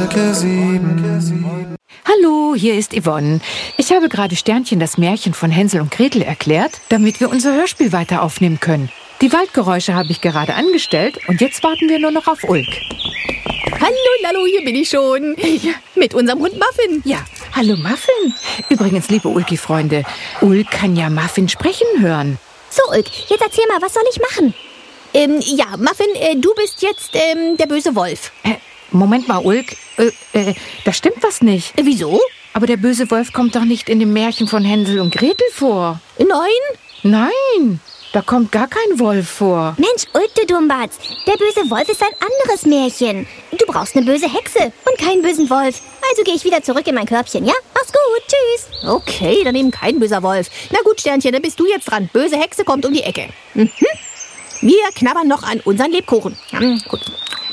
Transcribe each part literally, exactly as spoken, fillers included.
Wolke sieben. Hallo, hier ist Yvonne. Ich habe gerade Sternchen das Märchen von Hänsel und Gretel erklärt, damit wir unser Hörspiel weiter aufnehmen können. Die Waldgeräusche habe ich gerade angestellt und jetzt warten wir nur noch auf Ulk. Hallo, Lalo, hier bin ich schon. Ja. Mit unserem Hund Muffin. Ja, hallo Muffin. Übrigens, liebe Ulki-Freunde, Ulk kann ja Muffin sprechen hören. So, Ulk, jetzt erzähl mal, was soll ich machen? Ähm, ja, Muffin, äh, du bist jetzt ähm, der böse Wolf. Äh, Moment mal, Ulk, äh, äh, da stimmt was nicht. Äh, wieso? Aber der böse Wolf kommt doch nicht in dem Märchen von Hänsel und Gretel vor. Nein? Nein, da kommt gar kein Wolf vor. Mensch, Ulk, du Dummbatz, der böse Wolf ist ein anderes Märchen. Du brauchst eine böse Hexe und keinen bösen Wolf. Also gehe ich wieder zurück in mein Körbchen, ja? Mach's gut, tschüss. Okay, dann eben kein böser Wolf. Na gut, Sternchen, dann bist du jetzt dran. Böse Hexe kommt um die Ecke. Mhm. Wir knabbern noch an unseren Lebkuchen. Mm, gut.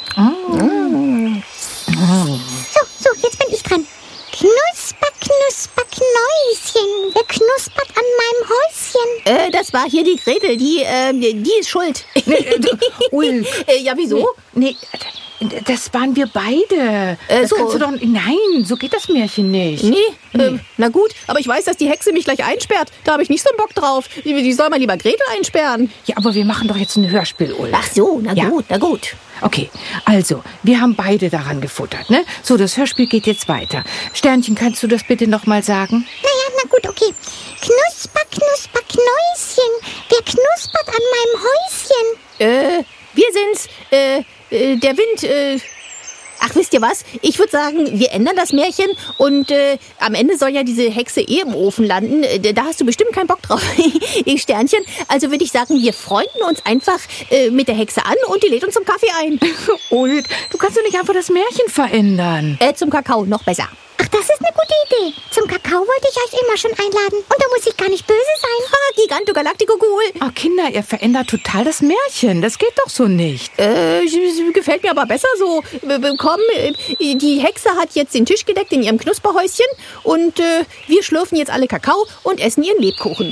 Mm. So, so, jetzt bin ich dran. Knusper, knusper, Knäuschen, wer knuspert an meinem Häuschen? Äh, das war hier die Gretel, die, äh, die ist schuld. Ulk. äh, ja, wieso? Nee, nee, das waren wir beide. Äh, das so. kannst du doch... Nein, so geht das Märchen nicht. Nee, Nee. Ähm, na gut, aber ich weiß, dass die Hexe mich gleich einsperrt. Da habe ich nicht so einen Bock drauf. Die, die soll mal lieber Gretel einsperren. Ja, aber wir machen doch jetzt ein Hörspiel, Ulk. Ach so, na Ja. gut, na gut. Okay, also, wir haben beide daran gefuttert, ne? So, das Hörspiel geht jetzt weiter. Sternchen, kannst du das bitte nochmal sagen? Naja, na gut, okay. Knusper, knusper, Knäuschen, wer knuspert an meinem Häuschen? Äh, wir sind's. Äh, äh, der Wind, äh... Ach, wisst ihr was? Ich würde sagen, wir ändern das Märchen und äh, am Ende soll ja diese Hexe eh im Ofen landen. Äh, Da hast du bestimmt keinen Bock drauf, ich Sternchen. Also würde ich sagen, wir freunden uns einfach äh, mit der Hexe an und die lädt uns zum Kaffee ein. Ulk, du kannst doch nicht einfach das Märchen verändern. Äh, zum Kakao, noch besser. Ach, das ist eine gute Idee. Zum Kakao wollte ich euch immer schon einladen. Und da muss ich gar nicht böse sein. Ah, Giganto Galactico cool. Oh, Kinder, ihr verändert total das Märchen. Das geht doch so nicht. Äh, gefällt mir aber besser so. Äh, Komm, äh, die Hexe hat jetzt den Tisch gedeckt in ihrem Knusperhäuschen und äh, wir schlürfen jetzt alle Kakao und essen ihren Lebkuchen.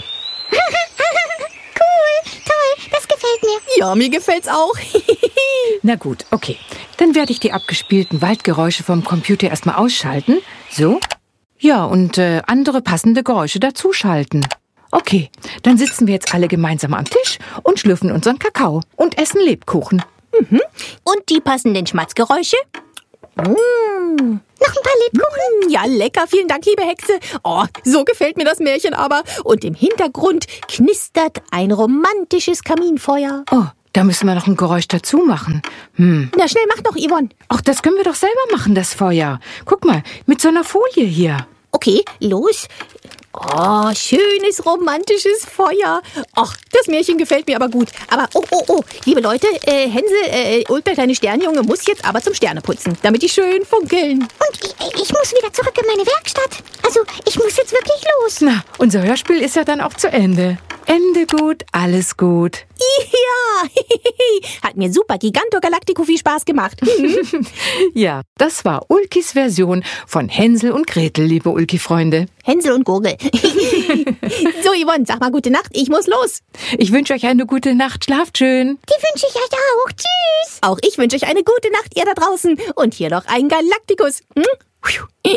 Cool, toll, das gefällt mir. Ja, mir gefällt's auch. Na gut, okay. Dann werde ich die abgespielten Waldgeräusche vom Computer erstmal ausschalten. So. Ja, und äh, andere passende Geräusche dazuschalten. Okay, dann sitzen wir jetzt alle gemeinsam am Tisch und schlürfen unseren Kakao und essen Lebkuchen. Mhm. Und die passenden Schmatzgeräusche? Mmh. Noch ein paar Lebkuchen? Ja, lecker. Vielen Dank, liebe Hexe. Oh, so gefällt mir das Märchen aber. Und im Hintergrund knistert ein romantisches Kaminfeuer. Oh, da müssen wir noch ein Geräusch dazu machen. Hm. Na, schnell, mach doch, Yvonne. Ach, das können wir doch selber machen, das Feuer. Guck mal, mit so einer Folie hier. Okay, los. Oh, schönes, romantisches Feuer. Ach, das Märchen gefällt mir aber gut. Aber, oh, oh, oh, liebe Leute, äh, Hänsel, äh, Ulk, der kleine Sternjunge, muss jetzt aber zum Sterneputzen, damit die schön funkeln. Und ich, ich muss wieder zurück in meine Werkstatt. Also, ich muss jetzt wirklich los. Na, unser Hörspiel ist ja dann auch zu Ende. Ende gut, alles gut. Ja, hat mir super Giganto Galactico viel Spaß gemacht. Ja, das war Ulkis Version von Hänsel und Gretel, liebe Ulki-Freunde. Hänsel und Gurgel. So, Yvonne, sag mal gute Nacht, ich muss los. Ich wünsche euch eine gute Nacht, schlaft schön. Die wünsche ich euch auch. Tschüss. Auch ich wünsche euch eine gute Nacht, ihr da draußen. Und hier noch ein Galacticus. Hm?